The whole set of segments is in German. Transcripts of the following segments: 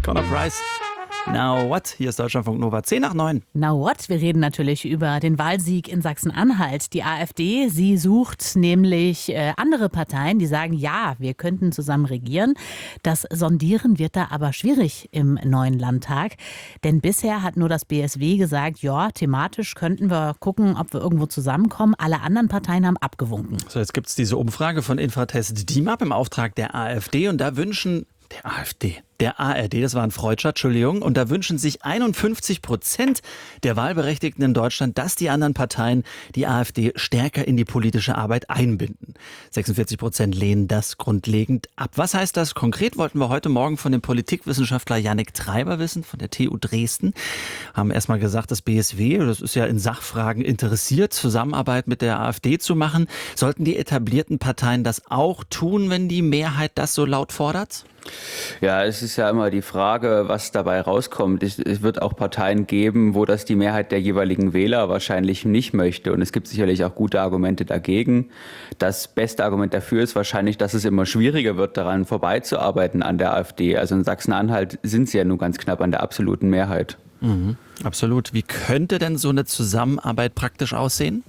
Conor Price. Now what? Hier ist Deutschlandfunk Nova 10 nach 9. Now what? Wir reden natürlich über den Wahlsieg in Sachsen-Anhalt. Die AfD, sie sucht nämlich andere Parteien, die sagen, ja, wir könnten zusammen regieren. Das Sondieren wird da aber schwierig im neuen Landtag. Denn bisher hat nur das BSW gesagt, ja, thematisch könnten wir gucken, ob wir irgendwo zusammenkommen. Alle anderen Parteien haben abgewunken. So, jetzt gibt es diese Umfrage von Infratest DIMAP im Auftrag der AfD und da wünschen der ARD, das war ein Freudscher, Entschuldigung. Und da wünschen sich 51% der Wahlberechtigten in Deutschland, dass die anderen Parteien die AfD stärker in die politische Arbeit einbinden. 46% lehnen das grundlegend ab. Was heißt das konkret? Wollten wir heute Morgen von dem Politikwissenschaftler Yannick Treiber wissen, von der TU Dresden. Haben erstmal gesagt, das BSW, das ist ja in Sachfragen interessiert, Zusammenarbeit mit der AfD zu machen. Sollten die etablierten Parteien das auch tun, wenn die Mehrheit das so laut fordert? Ja, es ist ja immer die Frage, was dabei rauskommt. Es wird auch Parteien geben, wo das die Mehrheit der jeweiligen Wähler wahrscheinlich nicht möchte. Und es gibt sicherlich auch gute Argumente dagegen. Das beste Argument dafür ist wahrscheinlich, dass es immer schwieriger wird, daran vorbeizuarbeiten an der AfD. Also in Sachsen-Anhalt sind sie ja nur ganz knapp an der absoluten Mehrheit. Absolut. Wie könnte denn so eine Zusammenarbeit praktisch aussehen?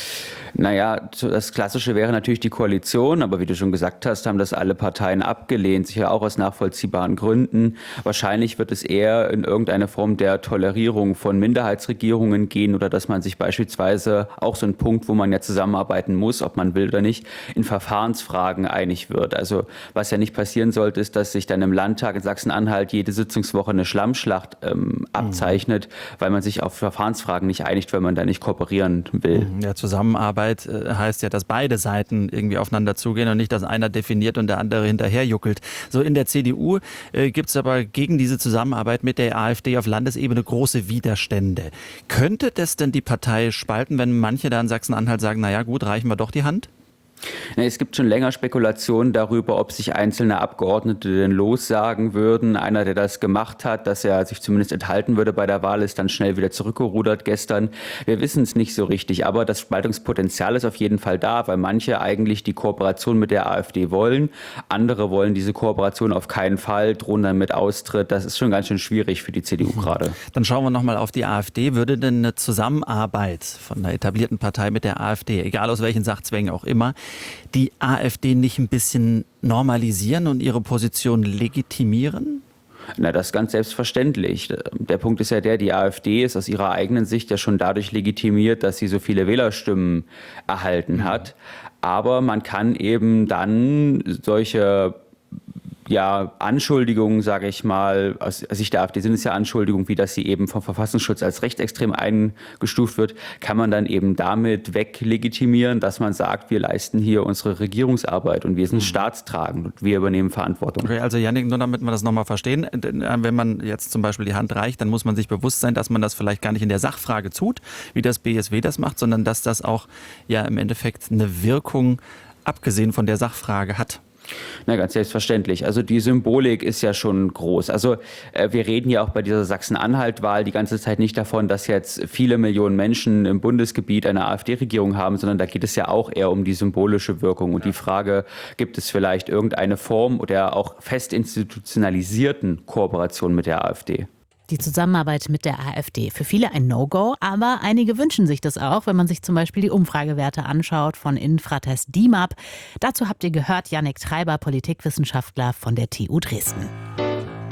Naja, das Klassische wäre natürlich die Koalition, aber wie du schon gesagt hast, haben das alle Parteien abgelehnt, sicher auch aus nachvollziehbaren Gründen. Wahrscheinlich wird es eher in irgendeine Form der Tolerierung von Minderheitsregierungen gehen oder dass man sich beispielsweise auch so ein Punkt, wo man ja zusammenarbeiten muss, ob man will oder nicht, in Verfahrensfragen einig wird. Also was ja nicht passieren sollte, ist, dass sich dann im Landtag in Sachsen-Anhalt jede Sitzungswoche eine Schlammschlacht abzeichnet, weil man sich auf Verfahrensfragen nicht einigt, weil man da nicht kooperieren will. Ja, Zusammenarbeit heißt ja, dass beide Seiten irgendwie aufeinander zugehen und nicht, dass einer definiert und der andere hinterherjuckelt. So in der CDU gibt es aber gegen diese Zusammenarbeit mit der AfD auf Landesebene große Widerstände. Könnte das denn die Partei spalten, wenn manche da in Sachsen-Anhalt sagen, naja gut, reichen wir doch die Hand? Es gibt schon länger Spekulationen darüber, ob sich einzelne Abgeordnete denn lossagen würden. Einer, der das gemacht hat, dass er sich zumindest enthalten würde bei der Wahl, ist dann schnell wieder zurückgerudert gestern. Wir wissen es nicht so richtig, aber das Spaltungspotenzial ist auf jeden Fall da, weil manche eigentlich die Kooperation mit der AfD wollen. Andere wollen diese Kooperation auf keinen Fall, drohen dann mit Austritt. Das ist schon ganz schön schwierig für die CDU gerade. Dann schauen wir nochmal auf die AfD. Würde denn eine Zusammenarbeit von einer etablierten Partei mit der AfD, egal aus welchen Sachzwängen auch immer, die AfD nicht ein bisschen normalisieren und ihre Position legitimieren? Na, das ist ganz selbstverständlich. Der Punkt ist ja die AfD ist aus ihrer eigenen Sicht ja schon dadurch legitimiert, dass sie so viele Wählerstimmen erhalten hat. Aber man kann eben dann solche Anschuldigungen, sage ich mal, aus Sicht der AfD sind es ja Anschuldigungen, wie dass sie eben vom Verfassungsschutz als rechtsextrem eingestuft wird, kann man dann eben damit weglegitimieren, dass man sagt, wir leisten hier unsere Regierungsarbeit und wir sind staatstragend und wir übernehmen Verantwortung. Okay, also Yannick, nur damit wir das nochmal verstehen, wenn man jetzt zum Beispiel die Hand reicht, dann muss man sich bewusst sein, dass man das vielleicht gar nicht in der Sachfrage tut, wie das BSW das macht, sondern dass das auch ja im Endeffekt eine Wirkung, abgesehen von der Sachfrage, hat. Na, ganz selbstverständlich. Also die Symbolik ist ja schon groß. Also wir reden ja auch bei dieser Sachsen-Anhalt-Wahl die ganze Zeit nicht davon, dass jetzt viele Millionen Menschen im Bundesgebiet eine AfD-Regierung haben, sondern da geht es ja auch eher um die symbolische Wirkung und die Frage, gibt es vielleicht irgendeine Form oder auch fest institutionalisierten Kooperation mit der AfD? Die Zusammenarbeit mit der AfD. Für viele ein No-Go, aber einige wünschen sich das auch, wenn man sich zum Beispiel die Umfragewerte anschaut von Infratest DIMAP. Dazu habt ihr gehört, Yannick Treiber, Politikwissenschaftler von der TU Dresden.